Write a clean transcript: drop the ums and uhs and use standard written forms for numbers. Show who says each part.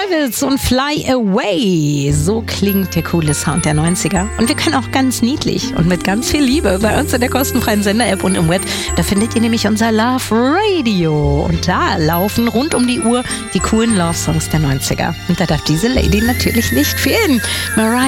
Speaker 1: Teufels und Fly Away. So klingt der coole Sound der 90er. Und wir können auch ganz niedlich und mit ganz viel Liebe bei uns in der kostenfreien Sender-App und im Web. Da findet ihr nämlich unser Love Radio. Und da laufen rund um die Uhr die coolen Love-Songs der 90er. Und da darf diese Lady natürlich nicht fehlen. Mariah